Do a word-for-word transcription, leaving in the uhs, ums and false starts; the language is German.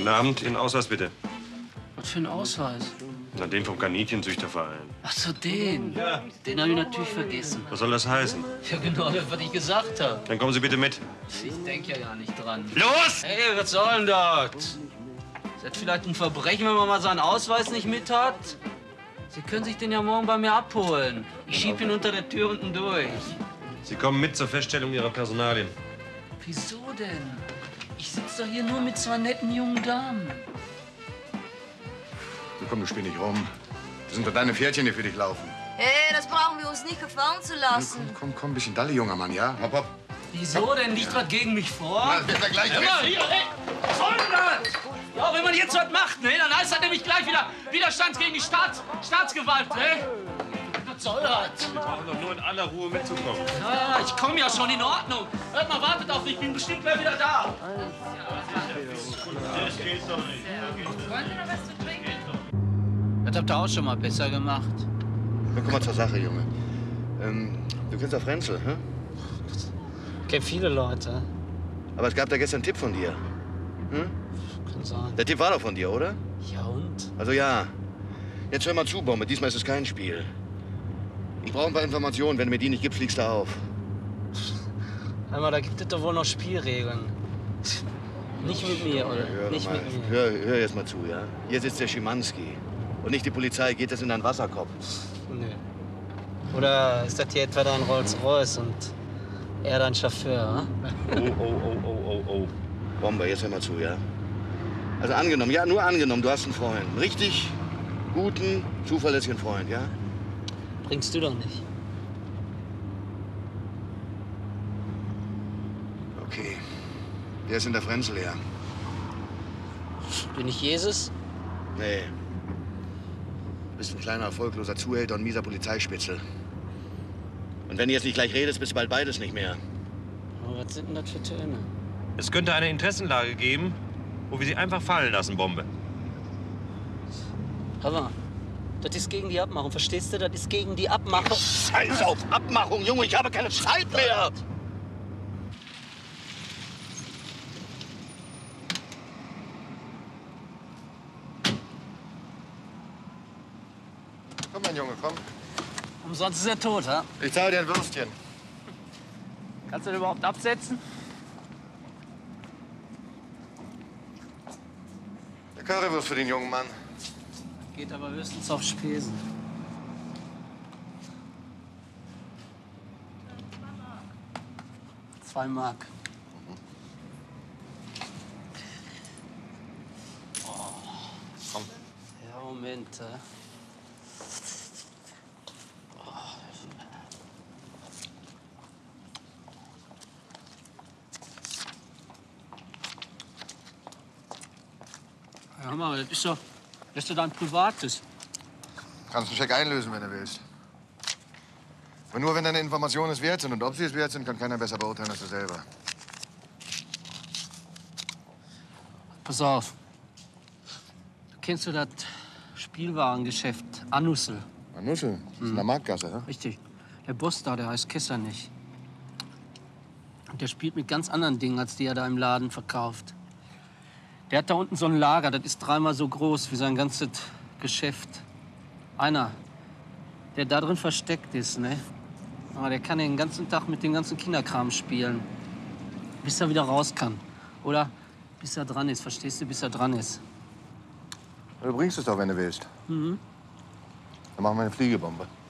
Guten Abend, Ihren Ausweis bitte. Was für ein Ausweis? Na, den vom Kaninchenzüchterverein. Ach so, den. Ja. Den habe ich natürlich vergessen. Was soll das heißen? Ja, genau das, was ich gesagt habe. Dann kommen Sie bitte mit. Ich denke ja gar nicht dran. Los! Hey, was soll denn das? Ist das vielleicht ein Verbrechen, wenn man mal seinen Ausweis nicht mit hat? Sie können sich den ja morgen bei mir abholen. Ich schieb ihn unter der Tür unten durch. Sie kommen mit zur Feststellung Ihrer Personalien. Wieso denn? Ich sitze doch hier nur mit zwei netten jungen Damen. Du komm, du spiel nicht rum. Das sind doch deine Pferdchen, die für dich laufen. Hey, das brauchen wir uns nicht gefallen zu lassen. Komm, komm, komm, ein bisschen Dalle, junger Mann, ja? Hopp, hopp. Wieso denn? Liegt was gegen mich vor? Das wird er gleich Hör mal, hier, ey, was soll denn das? Ja, wenn man jetzt was macht, ne, dann heißt das nämlich gleich wieder Widerstand gegen die Staats Staatsgewalt, ne? Was soll das? Wir brauchen doch nur in aller Ruhe mitzukommen. Ja, ja, ich komme ja schon, in Ordnung. Hört mal, wartet auf mich, ich bin bestimmt gleich wieder da. Das geht doch nicht. Wollen Sie noch was zu trinken? Das habt ihr auch schon mal besser gemacht. Na, komm mal zur Sache, Junge. Ähm, du kennst doch Frenzel, hä? Ich kenn viele Leute. Aber es gab da gestern einen Tipp von dir. Hm? Kann sein. Der Tipp war doch von dir, oder? Ja, und? Also ja. Jetzt hör mal zu, Bombe. Diesmal ist es kein Spiel. Ich brauche ein paar Informationen. Wenn du mir die nicht gibst, fliegst du auf. Hör mal, da gibt es doch wohl noch Spielregeln. Nicht mit mir, oder? Hör, Nicht mal, mit mir. hör, hör jetzt mal zu, ja? Hier sitzt der Schimanski. Und nicht die Polizei. Geht das in deinen Wasserkopf? Nö. Oder ist das hier etwa dein Rolls-Royce und er dein Chauffeur, hm? Oh, oh, oh, oh, oh, oh. Bombe, jetzt hör mal zu, ja? Also angenommen, ja, nur angenommen, du hast einen Freund. Einen richtig guten, zuverlässigen Freund, ja? Bringst du doch nicht. Okay. Der ist in der Frenzel her. Bin ich Jesus? Nee. Du bist ein kleiner, erfolgloser Zuhälter und mieser Polizeispitzel. Und wenn du jetzt nicht gleich redest, bist du bald beides nicht mehr. Aber was sind denn das für Töne? Es könnte eine Interessenlage geben, wo wir Sie einfach fallen lassen, Bombe. Hör mal, das ist gegen die Abmachung, verstehst du? Das ist gegen die Abmachung. Scheiß auf Abmachung, Junge, ich habe keine Zeit mehr! Komm, mein Junge, komm. Umsonst ist er tot, ha? Ich zahle dir ein Würstchen. Kannst du den überhaupt absetzen? Eine Currywurst für den jungen Mann. Geht aber höchstens auf Spesen. Zwei Mark. Komm. Ja, Moment. Äh. Ja, hör mal, das ist doch, das ist doch dein Privates. Kannst einen Scheck einlösen, wenn du willst. Aber nur, wenn deine Informationen es wert sind. Und ob sie es wert sind, kann keiner besser beurteilen als du selber. Pass auf. Kennst du das Spielwarengeschäft Anussel? Anussel? Das ist in der Marktgasse, ja? Richtig. Der Boss da, der heißt Kessernich. Und der spielt mit ganz anderen Dingen, als die er da im Laden verkauft. Der hat da unten so ein Lager, das ist dreimal so groß wie sein ganzes Geschäft. Einer, der da drin versteckt ist, ne? Aber der kann den ganzen Tag mit dem ganzen Kinderkram spielen. Bis er wieder raus kann. Oder bis er dran ist, verstehst du? Bis er dran ist. Du bringst es doch, wenn du willst. Mhm. Dann machen wir eine Fliegebombe.